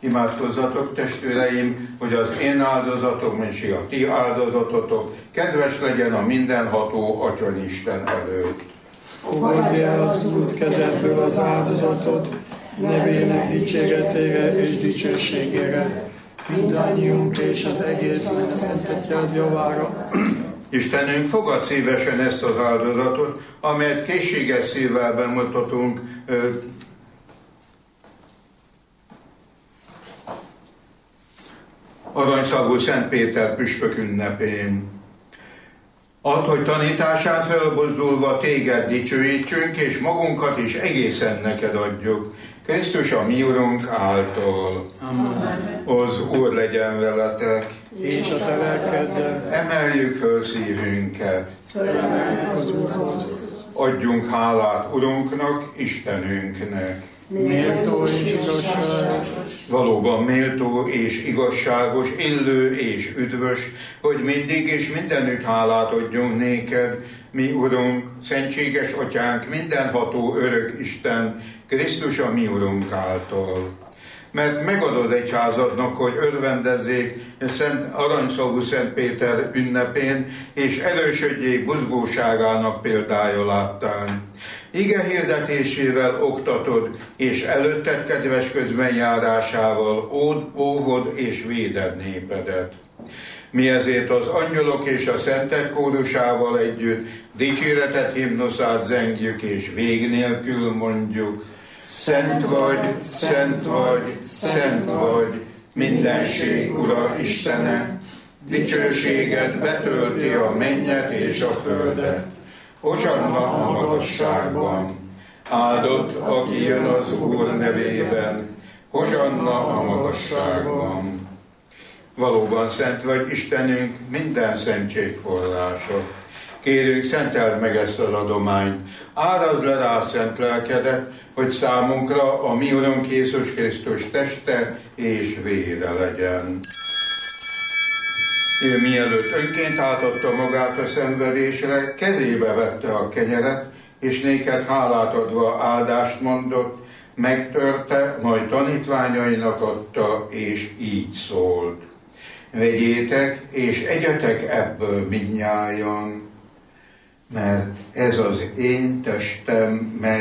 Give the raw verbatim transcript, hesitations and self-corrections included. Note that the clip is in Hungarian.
Imádkozzatok, testvéreim, hogy az én áldozatom és a ti áldozatotok kedves legyen a mindenható Atyanyisten előtt. Fogadj el az Úr kezedből az áldozatot, nevének dicséretére és dicsőségére, mindannyiunk és az egész szentegyház javára. Istenünk, fogad szívesen ezt az áldozatot, amelyet készséges szívvel bemutatunk aranyszavú Szent Péter püspök ünnepén. Add, hogy tanításán felbozdulva téged dicsőítsünk, és magunkat is egészen neked adjuk. Krisztus a mi Urunk által. Amen. Az Úr legyen veletek. És a te lelkeddel. Emeljük föl szívünket. Felemeljük az Úrhoz. Adjunk hálát Urunknak, Istenünknek. Méltó és igazságos. Valóban méltó és igazságos, illő és üdvös, hogy mindig és mindenütt hálát adjunk néked, mi Urunk, szentséges Atyánk, mindenható örök Isten, Krisztus a mi Urunk által. Mert megadod egyházadnak, hogy örvendezzék Szent aranyszavú Szent Péter ünnepén, és erősödjék buzgóságának példája láttán. Ige hirdetésével oktatod, és előtted kedves közbenjárásával ód, óvod és véded népedet. Mi ezért az angyalok és a szentek kórusával együtt dicséretet himnuszát zengjük, és vég nélkül mondjuk: Szent vagy, szent vagy, szent vagy, mindenség Ura Istene, dicsőséged betölti a mennyet és a földet. Hosanna a magasságban, áldott, aki jön az Úr nevében, hosanna a magasságban. Valóban szent vagy Istenünk, minden szentség forrása. Kérünk, szenteld meg ezt az adományt, árazd le rá szent lelkedet, hogy számunkra a mi Urunk Jézus Krisztus teste és vére legyen. Ő mielőtt önként átadta magát a szenvedésre, kezébe vette a kenyeret, és néked hálát adva áldást mondott, megtörte, majd tanítványainak adta, és így szólt: Vegyétek, és egyetek ebből mindnyájan, mert ez az én testem, mely